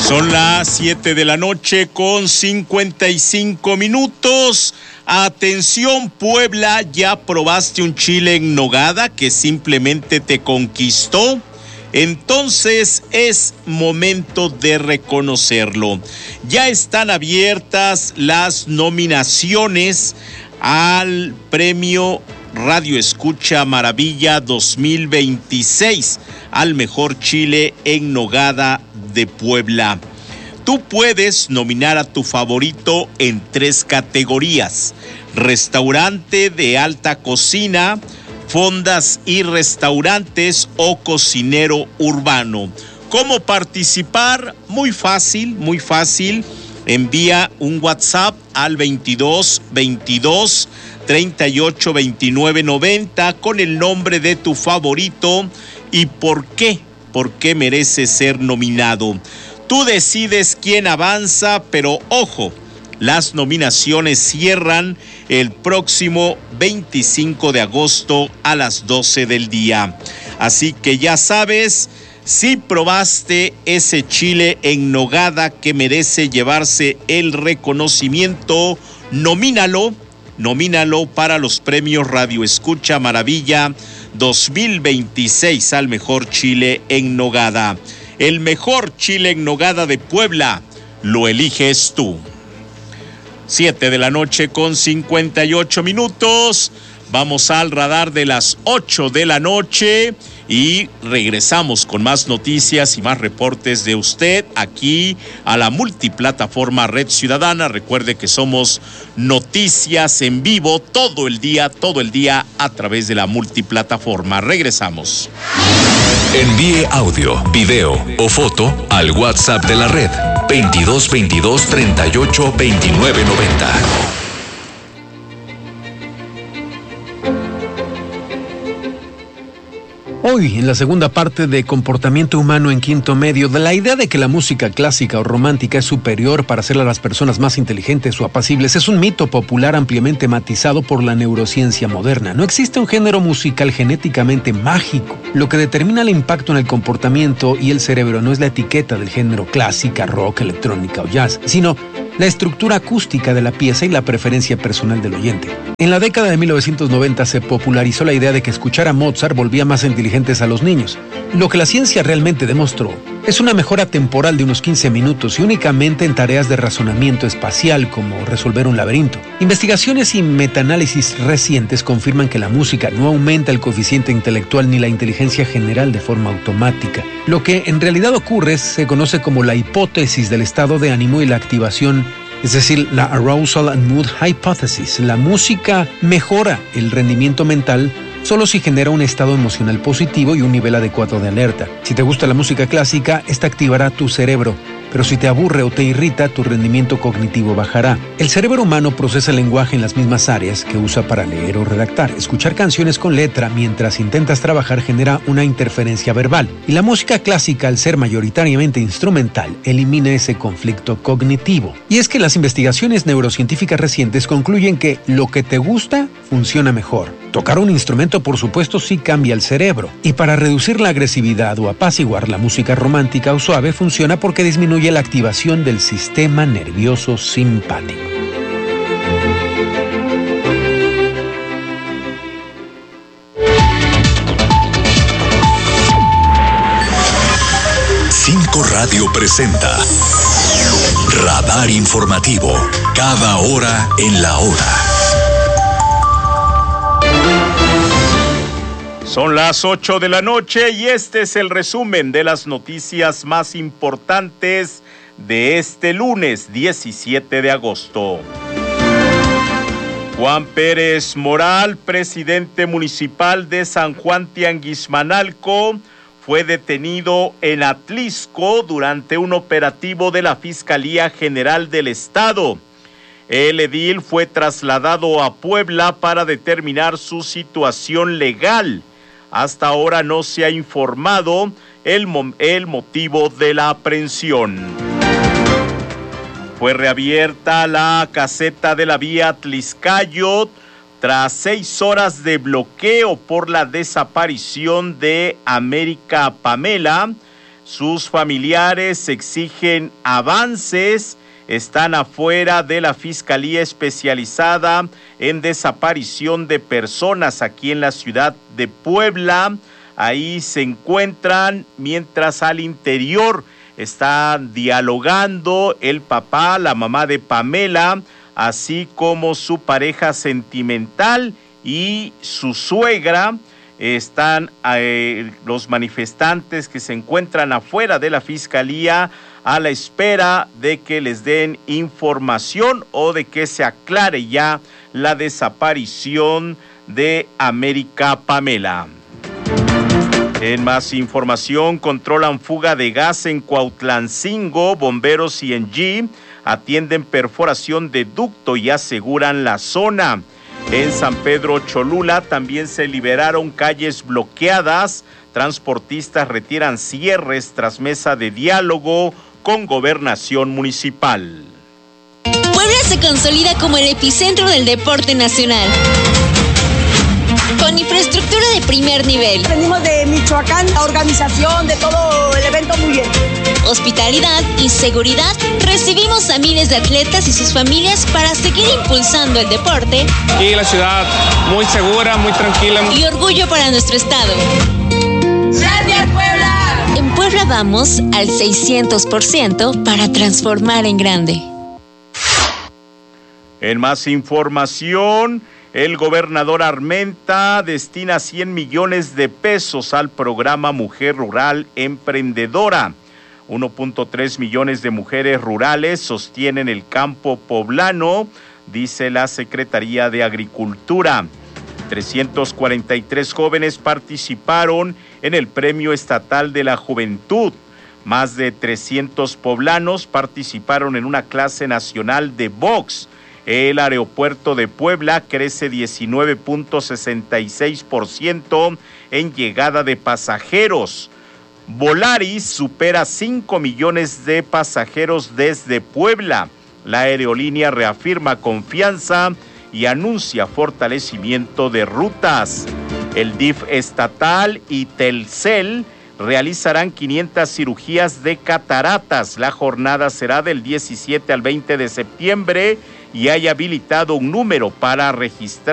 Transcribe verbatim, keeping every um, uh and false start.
Son las siete de la noche con cincuenta y cinco minutos. Atención, Puebla, ¿ya probaste un chile en nogada que simplemente te conquistó? Entonces es momento de reconocerlo. Ya están abiertas las nominaciones al premio Radio Escucha Maravilla dos mil veintiséis al mejor chile en nogada de Puebla. Tú puedes nominar a tu favorito en tres categorías: restaurante de alta cocina, fondas y restaurantes o cocinero urbano. ¿Cómo participar? Muy fácil, muy fácil. Envía un WhatsApp al veintidós veintidós treinta y ocho veintinueve noventa con el nombre de tu favorito y por qué, por qué merece ser nominado. Tú decides quién avanza, pero ojo, las nominaciones cierran el próximo veinticinco de agosto a las doce del día. Así que ya sabes, si probaste ese chile en nogada que merece llevarse el reconocimiento, nomínalo, nomínalo para los premios Radio Escucha Maravilla dos mil veintiséis al mejor chile en nogada. El mejor chile en nogada de Puebla lo eliges tú. Siete de la noche con cincuenta y ocho minutos. Vamos al radar de las ocho de la noche y regresamos con más noticias y más reportes de usted aquí a la multiplataforma Red Ciudadana. Recuerde que somos noticias en vivo todo el día, todo el día a través de la multiplataforma. Regresamos. Envíe audio, video o foto al WhatsApp de la red veintidós veintidós treinta y ocho veintinueve noventa. Hoy, en la segunda parte de Comportamiento Humano en Quinto Medio, de la idea de que la música clásica o romántica es superior para hacerla a las personas más inteligentes o apacibles, es un mito popular ampliamente matizado por la neurociencia moderna. No existe un género musical genéticamente mágico. Lo que determina el impacto en el comportamiento y el cerebro no es la etiqueta del género clásica, rock, electrónica o jazz, sino la estructura acústica de la pieza y la preferencia personal del oyente. En la década de mil novecientos noventa se popularizó la idea de que escuchar a Mozart volvía más inteligentes a los niños. Lo que la ciencia realmente demostró es una mejora temporal de unos quince minutos y únicamente en tareas de razonamiento espacial como resolver un laberinto. Investigaciones y metaanálisis recientes confirman que la música no aumenta el coeficiente intelectual ni la inteligencia general de forma automática. Lo que en realidad ocurre se conoce como la hipótesis del estado de ánimo y la activación, es decir, la Arousal and Mood Hypothesis. La música mejora el rendimiento mental solo si genera un estado emocional positivo y un nivel adecuado de alerta. Si te gusta la música clásica, esta activará tu cerebro, pero si te aburre o te irrita, tu rendimiento cognitivo bajará. El cerebro humano procesa el lenguaje en las mismas áreas que usa para leer o redactar. Escuchar canciones con letra mientras intentas trabajar genera una interferencia verbal. Y la música clásica, al ser mayoritariamente instrumental, elimina ese conflicto cognitivo. Y es que las investigaciones neurocientíficas recientes concluyen que lo que te gusta funciona mejor. Tocar un instrumento, por supuesto, sí cambia el cerebro. Y para reducir la agresividad o apaciguar, la música romántica o suave funciona porque disminuye la activación del sistema nervioso simpático. Cinco Radio presenta Radar Informativo, cada hora en la hora. Son las ocho de la noche y este es el resumen de las noticias más importantes de este lunes diecisiete de agosto. Juan Pérez Moral, presidente municipal de San Juan Tianguismanalco, fue detenido en Atlisco durante un operativo de la Fiscalía General del Estado. El edil fue trasladado a Puebla para determinar su situación legal. Hasta ahora no se ha informado el, el motivo de la aprehensión. Fue reabierta la caseta de la vía Atliscayo tras seis horas de bloqueo por la desaparición de América Pamela, Sus familiares exigen avances, están afuera de la Fiscalía Especializada en Desaparición de Personas aquí en la ciudad de Puebla. Ahí se encuentran, mientras al interior están dialogando el papá, la mamá de Pamela, así como su pareja sentimental y su suegra. Están eh, los manifestantes que se encuentran afuera de la fiscalía a la espera de que les den información o de que se aclare ya la desaparición de América Pamela. En más información, controlan fuga de gas en Cuautlancingo. Bomberos y Engie atienden perforación de ducto y aseguran la zona. En San Pedro Cholula también se liberaron calles bloqueadas. Transportistas retiran cierres tras mesa de diálogo con Gobernación Municipal. Puebla se consolida como el epicentro del deporte nacional, con infraestructura de primer nivel. Venimos de Michoacán, la organización de todo el evento muy bien. Hospitalidad y seguridad. Recibimos a miles de atletas y sus familias para seguir impulsando el deporte. Y la ciudad muy segura, muy tranquila. Y orgullo para nuestro estado. ¡Gracias, Puebla! En Puebla vamos al seiscientos por ciento para transformar en grande. En más información, el gobernador Armenta destina cien millones de pesos al programa Mujer Rural Emprendedora. uno punto tres millones de mujeres rurales sostienen el campo poblano, dice la Secretaría de Agricultura. trescientos cuarenta y tres jóvenes participaron en el Premio Estatal de la Juventud. Más de trescientos poblanos participaron en una clase nacional de box. El aeropuerto de Puebla crece diecinueve punto sesenta y seis por ciento en llegada de pasajeros. Volaris supera cinco millones de pasajeros desde Puebla. La aerolínea reafirma confianza y anuncia fortalecimiento de rutas. El D I F estatal y Telcel realizarán quinientas cirugías de cataratas. La jornada será del diecisiete al veinte de septiembre y hay habilitado un número para registrar